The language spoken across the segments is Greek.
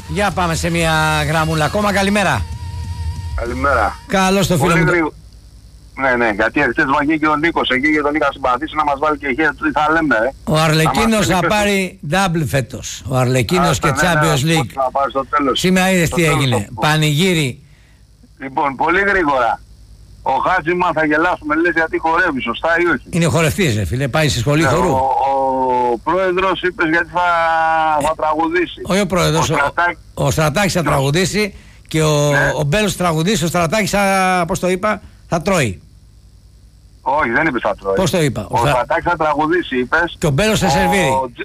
Για πάμε σε μια γραμμούλα ακόμα. Καλημέρα. Καλημέρα. Καλώς το φίλο μου. Ναι, γιατί χθες μου βγήκε ο Νίκος εκεί και τον είχα συμπαθήσει να μας βάλει και χέρι, τι θα λέμε. Ο Αρλεκίνος θα πάρει double φέτος. Ο Αρλεκίνος και Champions League. Σήμερα είδες τι έγινε. Πανηγύρι. Λοιπόν, πολύ γρήγορα. Ο Χάτζημαν θα γελάσουμε, λες, γιατί χορεύει, σωστά ή όχι? Είναι χορευτής, ρε φίλε, πάει στη σχολή χορού. Ο πρόεδρος είπε γιατί θα τραγουδήσει. Όχι ο πρόεδρος, ο Στρατάκης θα τραγουδήσει και ο Μπέλος θα τραγουδήσει, ο Στρατάκης πώς το είπα, θα τρώει. Όχι, δεν είπες θα τρώει. Πώς το είπα? Ο Στρατάκης θα τραγουδήσει, είπες. Και ο Μπέλος θα σερβίρει.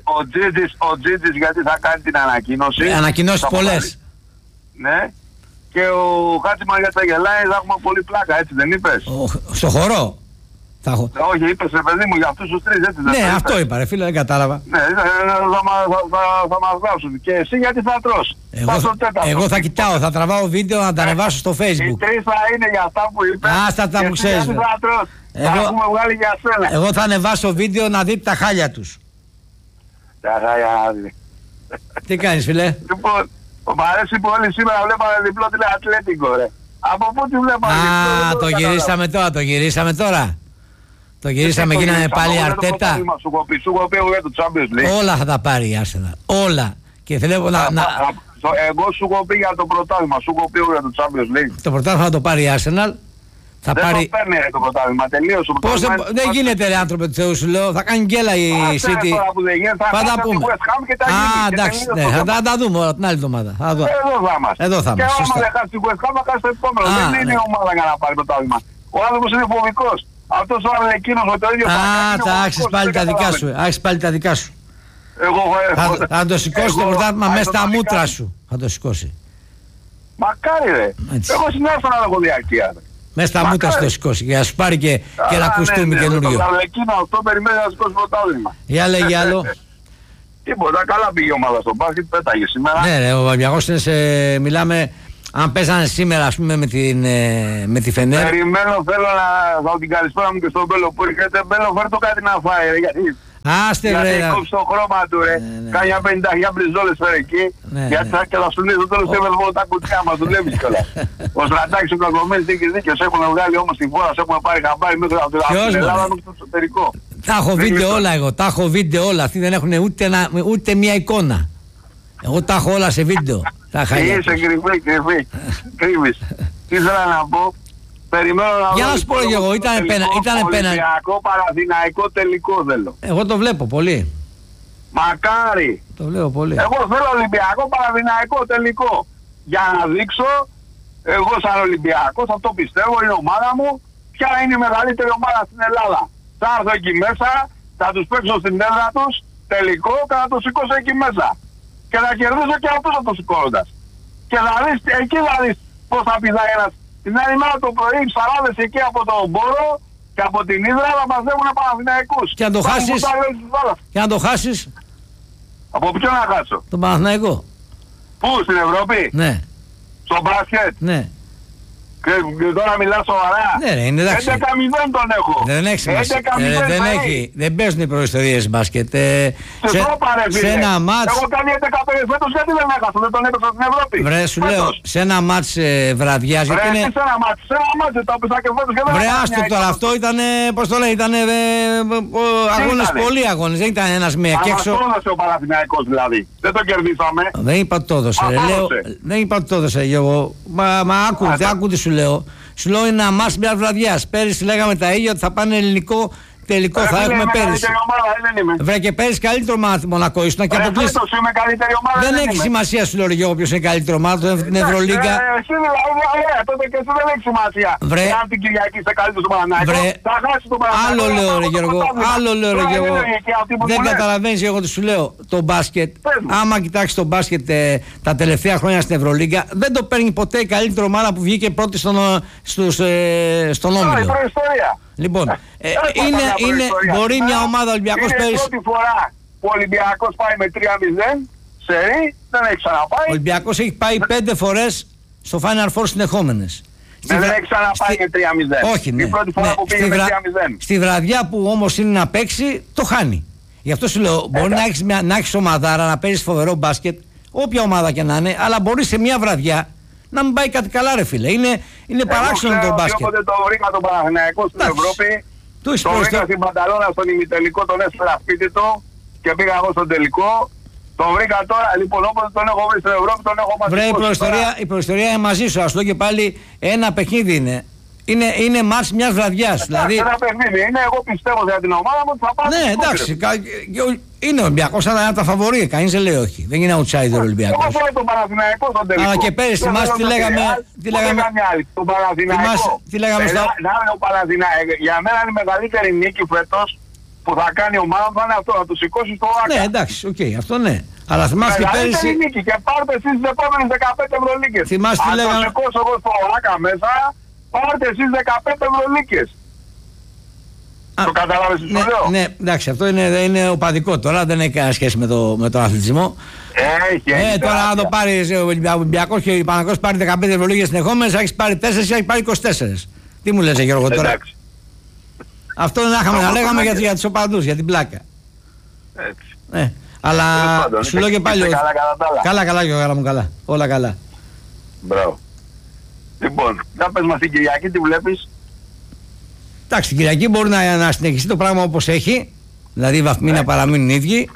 Ο Τζίτζης γιατί θα κάνει την ανακοίνωση. Ανακοινώσεις πολλές. Ναι. Και ο Χάτσιμαν γιατί θα γελάει, θα έχουμε πολύ πλάκα, έτσι δεν είπες? Στο χορό. Όχι, είπες ρε παιδί μου για αυτούς τους τρεις, έτσι δεν είπες? Ναι, αυτό είπα ρε φίλε, δεν κατάλαβα. Ναι, θα μας γράψουν. Και εσύ γιατί θα τρως? Εγώ θα κοιτάω, θα τραβάω βίντεο να τα ανεβάσω στο Facebook. Οι τρεις θα είναι για αυτά που είπες. Άστα τα που ξέρεις. Θα έχουμε βγάλει για σένα. Εγώ θα ανεβάσω βίντεο να δείτε τα χάλια τους. Τα χάλια να δει. Τι κάνεις φίλε? Λοιπόν, μ' αρέσει πολύ, σήμερα βλέπαμε διπλό τηλεατλέτικο ρε. Από πού τη βλέπαμε? Α, το γυρίσαμε τώρα. Το γυρίσαμε, γίνανε πάλι Αρτέτα. Σου κοπεί εγώ για το Champions League. Όλα θα τα πάρει η Arsenal. Όλα. Και θέλω εγώ σου κοπεί για το πρωτάθλημα, σου κοπεί για το Champions League. Το πρωτάθλημα θα το πάρει η Arsenal. Δεν το παίρνει το πρωτάθλημα, τελείωσε. Δεν γίνεται ρε άνθρωπε του Θεού, σου λέω. Θα κάνει γκέλα η City. Θα τα πούμε. Α, εντάξει, θα τα δούμε όλα την άλλη εβδομάδα. Εδώ θα είμαστε. Και άμα δεν χάσει την West Ham θα χάσει το επόμενο. Δεν είναι η ομάδα για να πάρει πρωτάθλημα. Ο άνθρωπος είναι φοβικός. Αυτός ο Αρλεκίνος με το ίδιο θα άξεις πάλι τα δικά σου. Άξεις πάλι τα δικά σου. Θα το σηκώσει το πρωτάθλημα μέσα στα μούτρα σου. Θα το σηκώσει. Μακάρι ρε. Εγώ συνέχισα να έχω διαρκεία. Μέσα στα μούτρα σου το σηκώσει. Για να σου πάρει και ένα κουστούμι καινούριο. Το Αρλεκίνο αυτό περιμένει να σηκώσει πρωτάθλημα. Για λέγε άλλο. Τίποτα, καλά πήγε η ομάδα στο μπάσκετ, πέταγε σήμερα. Ναι ρε, ο Ολυμπιακός είναι σε... μιλάμε... Αν παίζανε σήμερα, ας πούμε, με τη Φενέρ. Περιμένω, θέλω να δω την καλησπέρα μου και στον Μπέλο που έρχεται. Μπέλο, φέρ' το κάτι να φάει, ρε, γιατί... Άστε βρε. Γιατί κόψει το χρώμα του, ρε. Κάνει 50 μπριζόλες φέρε εκεί. Γιατί θα και θα σου λέει στο τέλος έβαλε μόνο τα κουτιά μας, δουλεύεις κιόλας. Ο Στρατάκης ο Κακομέλης δίκης δίκαιος, έχουν βγάλει όμως τη φόρα, έχουν πάρει χαμπάρι μέχρι από την Ελλάδα μέχρι το εξωτερικό. Τα έχω βίντεο όλα εγώ, τα έχω βίντεο όλα. Αυτοί δεν έχουν ούτε μια εικόνα. Εγώ τα έχω όλα σε βίντεο. Είσαι κρύβεις. Τι ήθελα να πω, περιμένω να δω... Για να σου πω εγώ, ήταν πέναλτι. Ολυμπιακό Παναθηναϊκό τελικό θέλω. Εγώ το βλέπω πολύ. Μακάρι. Το βλέπω πολύ. Εγώ θέλω Ολυμπιακό Παναθηναϊκό τελικό. Για να δείξω, εγώ σαν Ολυμπιακός, αυτό πιστεύω, είναι η ομάδα μου, ποια είναι η μεγαλύτερη ομάδα στην Ελλάδα. Θα έρθω εκεί μέσα, θα τους παίξω στην έδρα τους, τελικό και θα τους σηκώσω εκεί μέσα. Και θα κερδίσω και αυτούς αυτοσηκώνοντας. Και θα δεις, εκεί θα δεις πώς θα πηδάει ένας. Την άλλη μέρα το πρωί οι ψαράδες εκεί από τον Μπόρο και από την Ύδρα θα μαζεύουν Παναθηναϊκούς. Και αν το χάσεις, και αν το χάσεις. Από ποιον να χάσω? Τον Παναθηναϊκό. Πού, στην Ευρώπη? Ναι. Στο μπάσκετ? Ναι. Και τώρα μιλάς σοβαρά. Ναι, είναι εντάξει. 11-0 τον έχω. Δεν έχει σημασία. Δεν παίζουν οι προϊστορίες μπάσκετ. Σε ένα μάτς. Εγώ κάνει 11 φέτος γιατί δεν έχασα, δεν τον έπαιξα στην Ευρώπη. Βρε, σου λέω, σε ένα μάτς βραδιάζει. Βρε, σε ένα μάτς, το έπαιξα και φέτος και δεν βρε, άστο τώρα, αυτό ήταν, πώς το λέει, ήταν αγώνες, πολλοί αγώνες, δεν ήταν ένας μία και έξω. Μας το έδωσε ο Παναθηναϊκός δηλαδή, δεν το κερδίσαμε. Δεν είπα το έδωσε, δεν είπα το έδωσε, Γιώργο, μα άκου σου λέω. Σου λέω είναι ένα μάτς μιας βραδιάς. Πέρυσι λέγαμε τα ίδια ότι θα πάνε ελληνικό τελικό. Θα έχουμε πέρυσι. Βρε και πέρυσι καλύτερο Μονακό ήσουν και αποκλείστηκε. Δεν έχει σημασία σου λέω Γιώργο ποιος είναι καλύτερο ομάδα την Ευρωλίγκα. Εσύ δηλαδή τότε και εσύ δεν έχει σημασία. Αν την Κυριακή είσαι καλύτερος Μονακό θα χάσει το Μονακό. Άλλο λέω ρε Γιώργο. Δεν καταλαβαίνεις εγώ τι σου λέω. Το μπάσκετ, άμα κοιτάξεις το μπάσκετ τα τελευταία χρόνια στην Ευρωλίγκα, δεν το παίρνει ποτέ η καλύτερη ομάδα που βγήκε πρώτη στον Όμιλο. Λοιπόν, μπορεί μια ομάδα Ολυμπιακός πέρυσι. Είναι η πρώτη φορά που ο Ολυμπιακός πάει με 3-0 σερί, δεν έχει ξαναπάει. Ο Ολυμπιακός έχει πάει 5 φορές στο Final Four συνεχόμενες. Δεν έχει ξαναπάει με 3-0. Όχι, ναι. Η πρώτη φορά που πήγε με 3-0. Στη βραδιά που όμως είναι να παίξει, το χάνει. Γι' αυτό σου λέω, μπορεί να έχεις ομαδάρα, να παίζεις φοβερό μπάσκετ, όποια ομάδα και να είναι, αλλά μπορεί σε μια βραδιά να μην πάει κάτι καλά, ρε φίλε. Είναι παράξενο το μπάσκετ. Όποτε το βρήκα τον Παναθηναϊκό στην Ευρώπη, το βρήκα στην Πανταλώνα στον ημιτελικό, τον έσφερα σπίτι του και πήγα εγώ στον τελικό. Τον βρήκα τώρα, λοιπόν, όποτε τον έχω βρει στην Ευρώπη, τον έχω μαζί. Βρε, η προϊστορία είναι μαζί σου, ας το και πάλι ένα παιχνίδι είναι. Είναι μάτς μιας βραδιάς. Δηλαδή... Ένα παιχνίδι είναι, εγώ πιστεύω για την ομάδα μου ότι θα πάρει. Ναι, εντάξει. Είναι ο Ολυμπιακός, αλλά είναι τα φαβορί. Κανείς δεν λέει όχι. Δεν είναι outsider ο Ολυμπιακός. Εγώ θέλω τον Παναθηναϊκό στον τελικό. Αλλά και πέρυσι, θυμάσαι τι λέγαμε. Τον Παναθηναϊκό. Τι λέγαμε για μένα είναι η μεγαλύτερη νίκη φέτος που θα κάνει η ομάδα θα είναι αυτό, να του σηκώσει στο ΆΚΑ. Ναι, εντάξει, οκ, αυτό ναι. Αλλά θυμάσαι και πέρυσι. Νίκη και πάρτε εσείς τις επόμενες 15 Ευρωλίγκες. Θυμάσαι τι λέγαμε. Αν το σηκώσω εγώ στο ΆΚΑ μέσα, πάρτε εσείς 15 Ευρωλίγκες. Το καταλάβεις τι σου λέω. Ναι, εντάξει, αυτό είναι οπαδικό τώρα, δεν έχει κανένα σχέση με τον αθλητισμό. Έχει. Τώρα να το πάρει ο Ολυμπιακός και ο Παναθηναϊκός πάρει 15 Ευρωλίγκες συνεχόμενες, έχει πάρει 4 ή έχει πάρει 24. Τι μου λες, Γιώργο, τώρα. Εντάξει. Αυτό να λέγαμε για τους οπαδούς, για την πλάκα. Έτσι. Αλλά σου λέω και πάλι. Καλά, Γιώργο μου, καλά. Όλα καλά. Μπράβο. Λοιπόν, να πες μας την Κυριακή, τι βλέπεις? Εντάξει, την Κυριακή μπορεί να συνεχιστεί το πράγμα όπως έχει. Δηλαδή οι βαθμοί να παραμείνουν ίδιοι.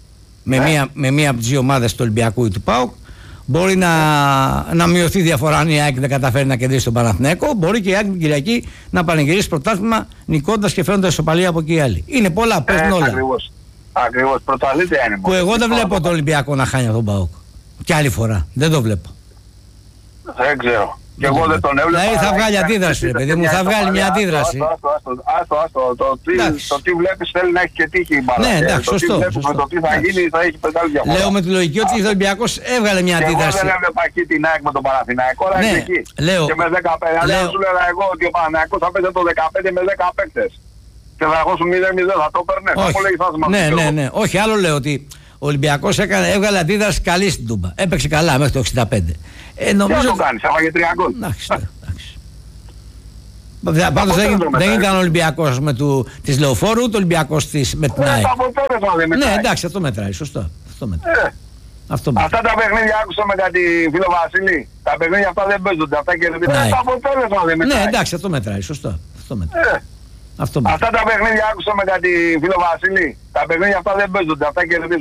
Με μία από τις δύο ομάδες του Ολυμπιακού ή του ΠΑΟΚ. Μπορεί να μειωθεί η διαφορά αν η ΑΕΚ δεν καταφέρει να κερδίσει τον Παναθηναϊκό. Μπορεί και η ΑΕΚ την Κυριακή να πανηγυρίσει πρωτάθλημα νικώντας και φέροντας ισοπαλία από εκεί οι άλλοι. Είναι πολλά, παίζουν όλα. Ακριβώς, πρωταθλήτρια είναι. Που εγώ δεν βλέπω τον Ολυμπιακό να χάνει τον ΠΑΟΚ. Και άλλη φορά. Δεν το βλέπω. Δεν ξέρω. Και εγώ δεν τον έβλεπα. Δηλαδή θα βγάλει αντίδραση, ρε παιδί μου, θα βγάλει μια αντίδραση. Άστο. Το τι βλέπεις θέλει να έχει και τύχη η μπάλα. Ναι, εντάξει, σωστό. Το τι θα γίνει θα έχει πεντάλη διαφορά. Λέω με τη λογική ότι ο Ολυμπιακός έβγαλε μια αντίδραση. Εγώ δεν έβλεπα εκεί την ΑΕΚ με τον Παναθηναϊκό, αλλά είναι εκεί. Και με 15. Αλλά σου λέγα εγώ ότι ο Παναθηναϊκός θα παίζει το 15 με 10 παίκτες. Και θα έχω σου 0-0, θα το παίρνε. Θα μου λέει θα μας. Ναι. Όχι, άλλο λέω ότι ο Ολυμπιακός έβγαλε αντίδραση καλή στην Τούμπα. Έπαιξε καλά μέχρι το 65. Νομίζω... Τι θα το κάνεις, έφαγε 3 γκολ. Πάντως δεν ήταν ο Ολυμπιακός της Λεωφόρου, ούτε ο Ολυμπιακός με την ΑΕΚ. Ναι, εντάξει, αυτό μετράει, σωστό. Αυτά τα παιχνίδια άκουσα με κάτι φίλο Βασίλη. Τα παιχνίδια αυτά δεν παίζονται, αυτά και δεν τα αποτέλεσμα δεν μετράει. Ναι, εντάξει, αυτό μετράει, σωστό. Αυτά τα παιχνίδια άκουσα με κάτι φίλο Βασίλη. Τα παιχνίδια αυτά δεν παίζονται, αυτά και